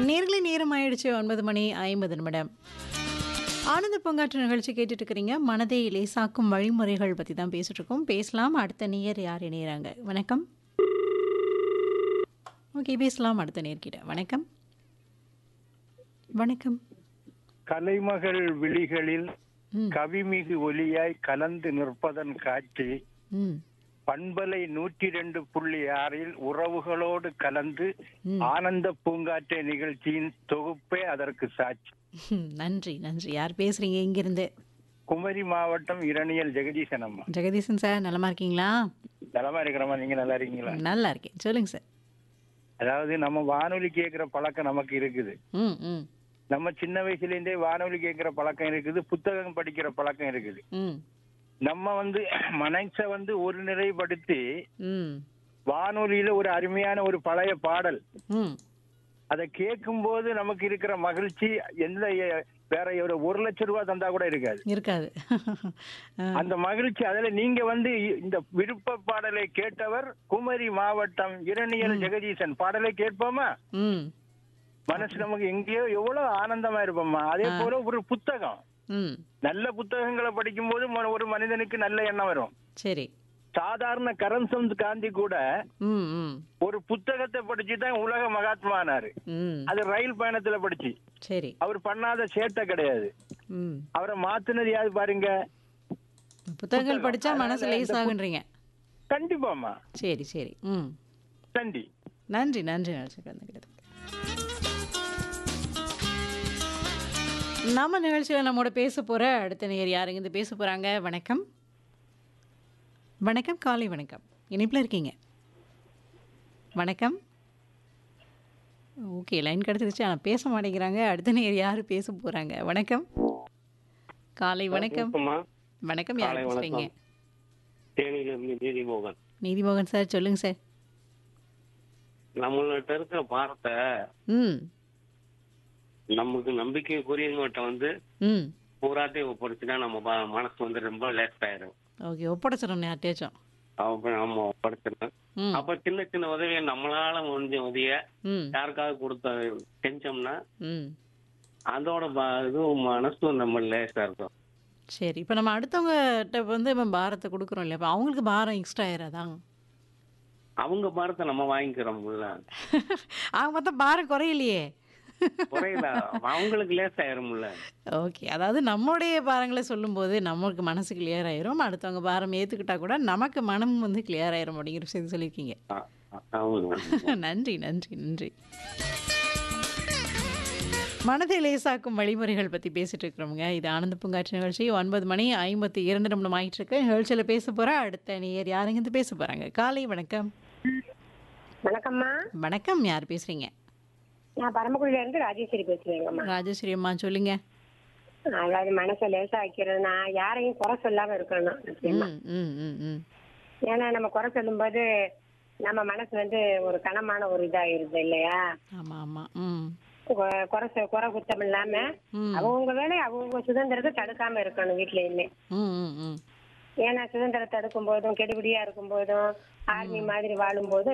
நேர்களை நேரம் ஆயிடுச்சு 9:50 ஆனந்த பூங்காற்று நிகழ்ச்சி கேட்டுட்டு இருக்கிறீங்க. மனதை லேசாக்கும் வழிமுறைகள் பற்றி தான் பேசிட்டு இருக்கோம். பேசலாம். அடுத்த நேயர் யார் இணையறாங்க? வணக்கம். ஓகே, பேசலாம் அடுத்த நேர்கிட்ட. வணக்கம். வணக்கம். கலைமகள் விழிகளில் ம் கவிமிகு ஒலியாய் கலந்து நிற்பதன் காட்சி ம் பண்பலை 102.6 உறவுகளோடு கலந்து ம் ஆனந்த பூங்காற்று நிகழ்ச்சியின் தொகுப்பே அதற்கு சாட்சி. நன்றி நன்றி. யார் பேசுறீங்க இங்கிருந்து? குமரி மாவட்டம் இரணியல் ஜெகதீசன் அம்மா. ஜெகதீசன் சார், நலமா இருக்கீங்களா? நலமா இருக்கிறமா? நீங்க நல்லா இருக்கீங்களா? நல்லா இருக்கேன். சொல்லுங்க சார். அதாவது நம்ம வானொலி கேட்கிற பழக்கம் நமக்கு இருக்குது. ம் ம் நம்ம சின்ன வயசுல இருந்தே வானொலி கேட்கிற பழக்கம் இருக்குது, புத்தகம் படிக்கிற பழக்கம் இருக்குது. ம் நம்ம மனசை ஒரு நிறைப்படுத்தி ம் வானொலியில ஒரு அருமையான ஒரு பழைய பாடல் ம் அதை கேட்கும் போது நமக்கு இருக்கிற மகிழ்ச்சி எந்த வேற ஒரு 1,00,000 ரூபாய் தந்தா கூட இருக்காது. இருக்காது. அந்த மகிழ்ச்சி அதுல நீங்க இந்த விருப்ப பாடலை கேட்டவர் குமரி மாவட்டம் இரணியல் ஜெகதீசன். பாடலை கேட்போமா? ம் மனசு நமக்கு எங்கேயோ எவ்வளவு ஆனந்தமா இருப்போமா. அதே போல ஒரு புத்தகம், ம் நல்ல புத்தகங்களை படிக்கும் போது ஒரு மனிதனுக்கு நல்ல எண்ணம் வரும். சரி. சாதாரண கரம்சந்த் காந்தி கூட ம் ம் ஒரு புத்தகத்தை படிச்சு தான் உலக மகாத்மா ஆனாரு. ம் அது ரயில் பயணத்துல படிச்சு. சரி. அவர் பண்ணாத சேட்டை கிடையாது. ம் அவரை மாத்துனது யாரு பாருங்க? புத்தகங்கள் படிச்சா மனசு லேசாகுன்றீங்க. கண்டிப்பாமா. சரி சரி. ம் நன்றி நன்றி நன்றி நிகழ்ச்சிக்கு. நம்ம நிகழ்ச்சியில் நம்மோட பேச போற அடுத்த நேயர் யாருங்க இருந்து பேச போறாங்க? வணக்கம். வணக்கம். காலை வணக்கம். இணைப்பில் இருக்கீங்க. வணக்கம். ஓகே, லைன் கிடச்சிருச்சு. ஆனால் பேச மாட்டேங்கிறாங்க. அடுத்த நேயர் யார் பேச போகிறாங்க? வணக்கம். காலை வணக்கம். வணக்கம். யார் பேசுகிறீங்க? தேனியிலிருந்து நீதிமோகன். நீதிமோகன் சார், சொல்லுங்க சார். நம்மள்கிட்ட இருக்கிற பாரத்தை ம் நமக்கு நம்பிக்கைக்குரியவங்ககிட்ட ம் பூராத்தையும் ஒப்படைச்சுன்னா நம்ம மனசு ரொம்ப லேஸ் ஆயிடும். ஓகே, ஒப்படைச்சிடணும் யார்ட்டேச்சும். நம்ம ஒப்படைச்சிடணும். ம் அப்ப சின்ன சின்ன உதவியை நம்மளால முடிஞ்ச உதவிய ம் யாருக்காவது கொடுத்த செஞ்சோம்னா ம் அதோட இதுவும் மனசும் நம்ம லேஸா இருக்கும். சரி. இப்போ நம்ம அடுத்தவங்ககிட்ட நம்ம பாரத்தை கொடுக்குறோம் இல்லையா? அப்போ அவங்களுக்கு பாரம் எக்ஸ்ட்ரா ஆயிடாதான்? அவங்க பாரத்தை நம்ம வாங்கிக்கிறோம்ல. அவங்க மொத்தம் பாரம் குறையிலையே. குறையில அவங்களுக்கு லேஸ் ஆயிரும்ல. ஓகே, அதாவது நம்மளுடைய பாரங்களை சொல்லும்போது நமக்கு மனசு கிளியர் ஆயிரும். அடுத்தவங்க பாரம் ஏற்றுக்கிட்டா கூட நமக்கு மனம் கிளியர் ஆயிரும் அப்படிங்கிற விஷயத்தை சொல்லியிருக்கீங்க. நன்றி நன்றி நன்றி. மனதை லேசாக்கும் வழிமுறைகள் பற்றி பேசிட்டு இருக்கிறோமுங்க. இது ஆனந்த பூங்காற்று நிகழ்ச்சி. 9:52 ஆயிட்டு இருக்கு. நிகழ்ச்சியில் பேச போகிற அடுத்த நேயர் யாருங்க பேச போகிறாங்க? காலை வணக்கம். வணக்கம்மா. வணக்கம். யார் பேசுகிறீங்க? நான் பரமக்குடியில இருந்து ராஜேஸ்வரி பேசுறேங்கம்மா. ராஜேஸ்வரி அம்மா, சொல்லுங்க. அதாவது மனசை லேசா வைக்கிறதுனா யாரையும் குறை சொல்லாம இருக்கணும். நிச்சயமா. ம் ம் ம் ஏன்னா நம்ம குறை சொல்லும் போது நம்ம மனசு ஒரு கனமான ஒரு இதாயிருது இல்லையா? ஆமாம் ஆமாம். ம் குறை குத்தம் இல்லாம ம் அவங்க வேலையை அவங்க சுதந்திரத்தை தடுக்காம இருக்கணும் வீட்லயுமே. ம் ம் ம் ஏன்னா சுதந்திரத்தை தடுக்கும் போதும் கெடுபிடியா இருக்கும் போதும் ஆர்மி மாதிரி வாழும் போதும்